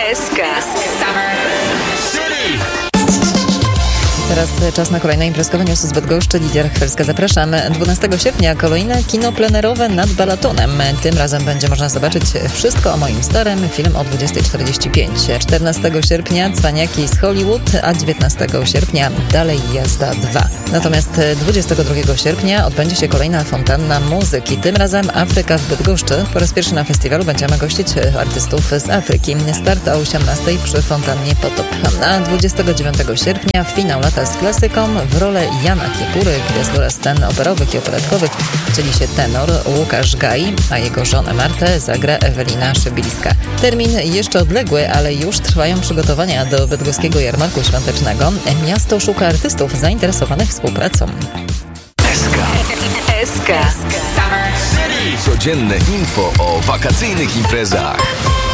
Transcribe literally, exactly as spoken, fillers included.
S K. Teraz czas na kolejne imprezkowe newsy z Bydgoszczy. Lidia Rachfelska, zapraszam. dwunastego sierpnia kolejne kino plenerowe nad Balatonem. Tym razem będzie można zobaczyć Wszystko o moim starym, film o dwudziesta czterdzieści pięć. czternastego sierpnia Cwaniaki z Hollywood, a dziewiętnastego sierpnia Dalej jazda dwa. Natomiast dwudziestego drugiego sierpnia odbędzie się kolejna fontanna muzyki. Tym razem Afryka w Bydgoszczy. Po raz pierwszy na festiwalu będziemy gościć artystów z Afryki. Start o osiemnastej przy fontannie Potop. A dwudziestego dziewiątego sierpnia finał lata z klasyką. W rolę Jana Kiekury, gwiazdora scen operowych i operetkowych, wcieli się tenor Łukasz Gaj, a jego żonę Martę zagra Ewelina Szybilska. Termin jeszcze odległy, ale już trwają przygotowania do bydgoskiego jarmarku świątecznego. Miasto szuka artystów zainteresowanych współpracą. S K. Codzienne info o wakacyjnych imprezach.